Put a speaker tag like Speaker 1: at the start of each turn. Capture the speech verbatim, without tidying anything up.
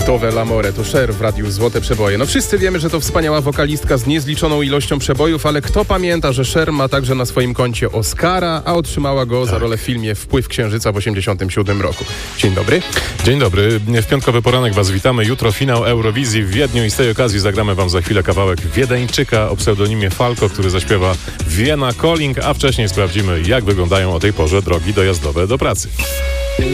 Speaker 1: Tove l'amore to Cher w radiu Złote Przeboje. No wszyscy wiemy, że to wspaniała wokalistka z niezliczoną ilością przebojów, ale kto pamięta, że Cher ma także na swoim koncie Oscara, a otrzymała go tak. za rolę w filmie Wpływ Księżyca w osiemdziesiątym siódmym roku. Dzień dobry.
Speaker 2: Dzień dobry. W piątkowy poranek was witamy. Jutro finał Eurowizji w Wiedniu i z tej okazji zagramy wam za chwilę kawałek Wiedeńczyka o pseudonimie Falco, który zaśpiewa Vienna Calling, a wcześniej sprawdzimy, jak wyglądają o tej porze drogi dojazdowe do pracy.